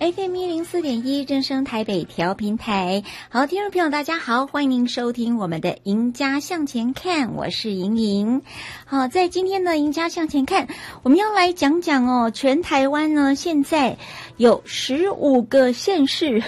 FM104.1正声台北调频台。好，听众朋友大家好，欢迎您收听我们的赢家向前看，我是莹莹。好，在今天的赢家向前看，我们要来讲讲哦，全台湾呢现在有15个县市，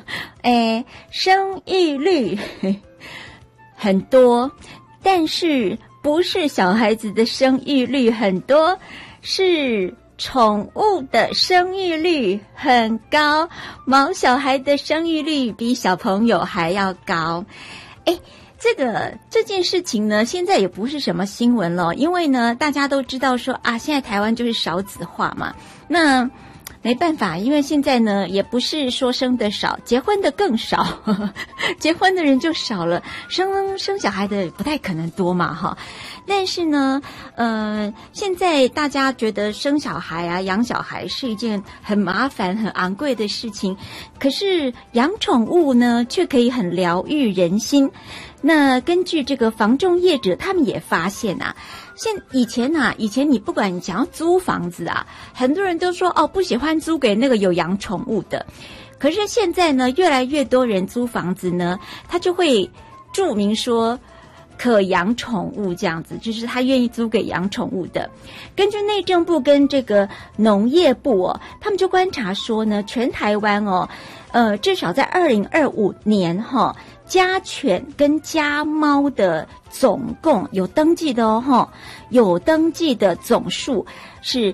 生育率很多，但是不是小孩子的生育率很多，是宠物的生育率很高，毛小孩的生育率比小朋友还要高。这件事情呢，现在也不是什么新闻了，因为呢，大家都知道说啊，现在台湾就是少子化嘛，那没办法，因为现在呢，也不是说生的少，结婚的更少，结婚的人就少了，生小孩的不太可能多嘛，哈。但是呢，现在大家觉得生小孩啊、养小孩是一件很麻烦、很昂贵的事情，可是养宠物呢，却可以很疗愈人心。那根据这个房仲业者，他们也发现啊，以前你不管你想要租房子啊，很多人都说哦不喜欢租给那个有养宠物的。可是现在呢，越来越多人租房子呢，他就会注明说可养宠物这样子，就是他愿意租给养宠物的。根据内政部跟这个农业部哦，他们就观察说呢，全台湾哦，至少在2025年哈。家犬跟家猫的总共有登记的哦，有登记的总数是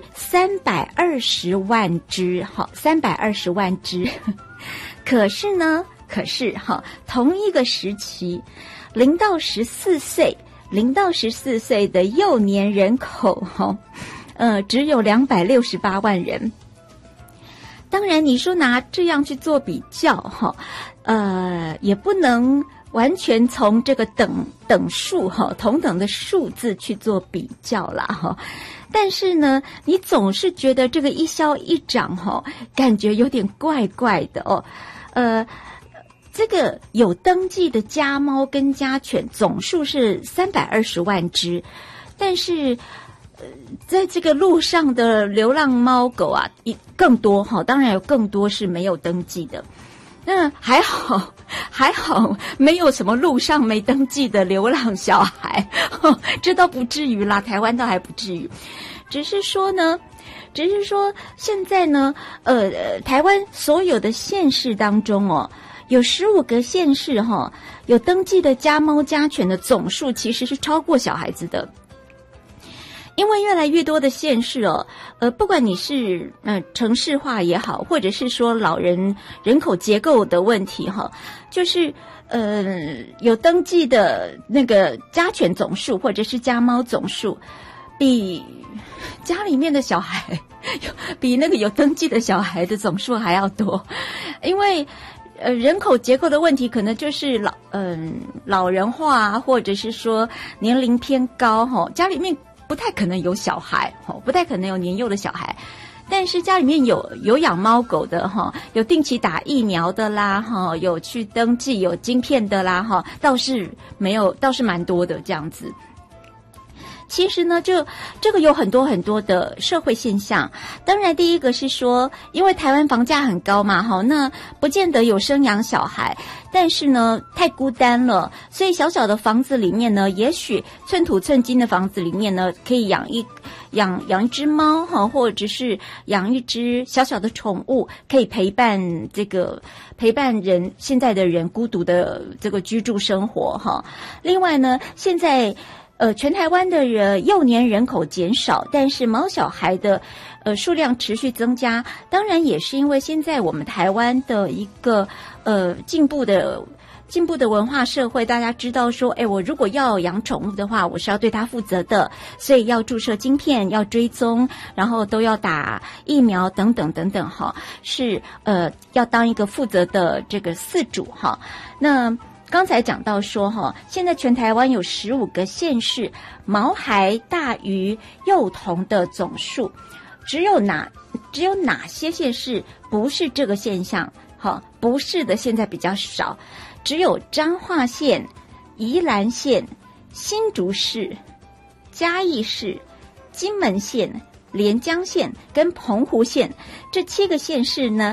320万只，好，320万只。可是同一个时期，0到14岁的幼年人口只有268万人。当然，你说拿这样去做比较也不能完全从这个等数同等的数字去做比较啦但是呢，你总是觉得这个一消一长感觉有点怪怪的哦。这个有登记的家猫跟家犬总数是320万只，但是在这个路上的流浪猫狗啊更多当然有更多是没有登记的。那还好没有什么路上没登记的流浪小孩，这倒不至于啦，台湾倒还不至于。只是说现在呢，台湾所有的县市当中有15个县市有登记的家猫家犬的总数其实是超过小孩子的。因为越来越多的县市不管你是城市化也好，或者是说老人人口结构的问题就是有登记的那个家犬总数或者是家猫总数比家里面的小孩比那个有登记的小孩的总数还要多。因为人口结构的问题可能就是老人化，或者是说年龄偏高家里面不太可能有小孩，不太可能有年幼的小孩，但是家里面有养猫狗的有定期打疫苗的啦有去登记有晶片的啦倒是蛮多的这样子。其实呢，就这个有很多很多的社会现象。当然，第一个是说，因为台湾房价很高嘛，那不见得有生养小孩，但是呢，太孤单了，所以小小的房子里面呢，也许寸土寸金的房子里面呢，可以养一只猫或者是养一只小小的宠物，可以陪伴人现在的人孤独的这个居住生活另外呢，现在全台湾的幼年人口减少，但是毛小孩的数量持续增加。当然也是因为现在我们台湾的一个进步的文化社会，大家知道说我如果要养宠物的话，我是要对它负责的，所以要注射晶片，要追踪，然后都要打疫苗等等等等是要当一个负责的这个饲主那刚才讲到说现在全台湾有15个县市毛孩大于幼童的总数，只有哪些县市不是这个现象不是的，现在比较少，只有彰化县、宜兰县、新竹市、嘉义市、金门县、连江县跟澎湖县这7个县市呢，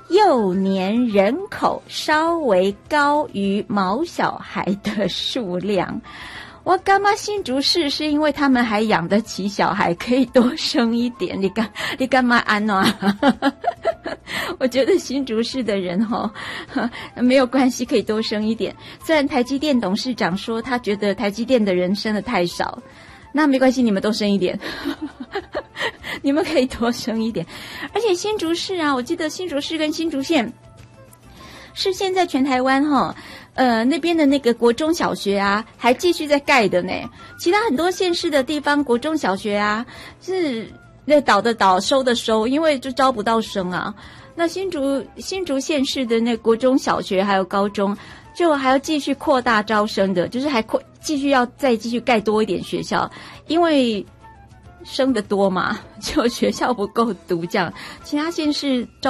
幼年人口稍微高于毛小孩的数量。我干嘛新竹市是因为他们还养得起小孩，可以多生一点。你干嘛安啊？我觉得新竹市的人没有关系，可以多生一点。虽然台积电董事长说他觉得台积电的人生的太少，那没关系，你们多生一点。你们可以多生一点。而且新竹市啊，我记得新竹市跟新竹县是现在全台湾那边的那个国中小学啊，还继续在盖的呢。其他很多县市的地方国中小学啊，是那倒的倒，收的收，因为就招不到生啊。那新竹县市的那国中小学还有高中，就还要继续扩大招生的，就是还继续盖多一点学校，因为生的多嘛，就学校不够读这样。其他县市招